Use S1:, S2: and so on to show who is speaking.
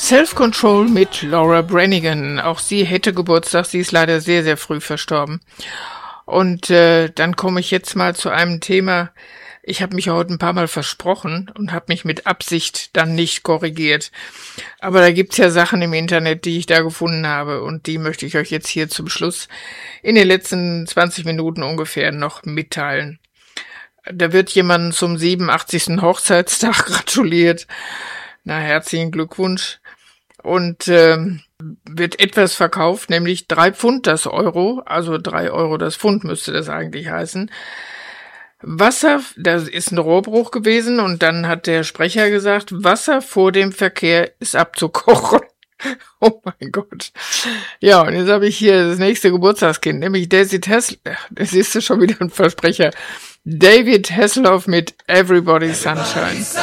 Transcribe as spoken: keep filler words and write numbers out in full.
S1: Self-Control mit Laura Branigan. Auch sie hätte Geburtstag, sie ist leider sehr, sehr früh verstorben. Und äh, dann komme ich jetzt mal zu einem Thema. Ich habe mich heute ein paar Mal versprochen und habe mich mit Absicht dann nicht korrigiert. Aber da gibt's ja Sachen im Internet, die ich da gefunden habe und die möchte ich euch jetzt hier zum Schluss in den letzten zwanzig Minuten ungefähr noch mitteilen. Da wird jemandem zum siebenundachtzigsten Hochzeitstag gratuliert. Na, herzlichen Glückwunsch. Und ähm, wird etwas verkauft, nämlich drei Pfund das Euro, also drei Euro das Pfund müsste das eigentlich heißen. Wasser, das ist ein Rohrbruch gewesen und dann hat der Sprecher gesagt, Wasser vor dem Verkehr ist abzukochen. Oh mein Gott. Ja, und jetzt habe ich hier das nächste Geburtstagskind, nämlich David Hasselhoff, das ist schon wieder ein Versprecher, David Hasselhoff mit Everybody's Sunshine.